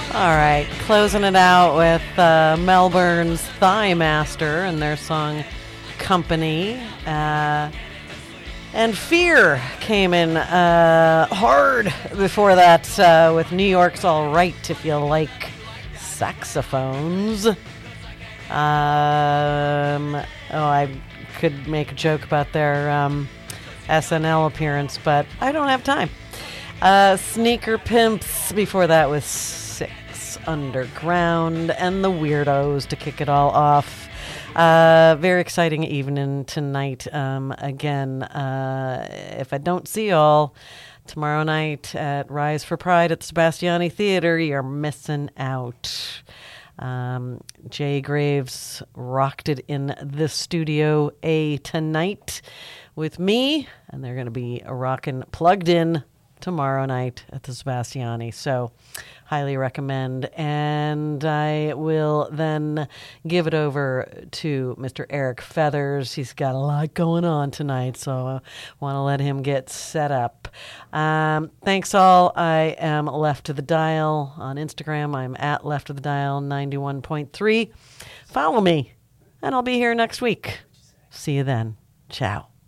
All right, closing it out with Melbourne's Thigh Master and their song Company. And Fear came in hard before that with New York's All Right if you like saxophones. I could make a joke about their SNL appearance, but I don't have time. Sneaker Pimps before that was Six Underground and the Weirdos to kick it all off. Very exciting evening tonight. Again, if I don't see y'all tomorrow night at Rise for Pride at the Sebastiani Theater, you're missing out. Jay Graves rocked it in the Studio A tonight with me, and they're going to be rocking Plugged In tomorrow night at the Sebastiani. So highly recommend. And I will then give it over to Mr. Eric Feathers. He's got a lot going on tonight, so I want to let him get set up. Thanks all. I am Left of the Dial on Instagram. I'm at Left of the Dial 91.3. Follow me, and I'll be here next week. See you then. Ciao.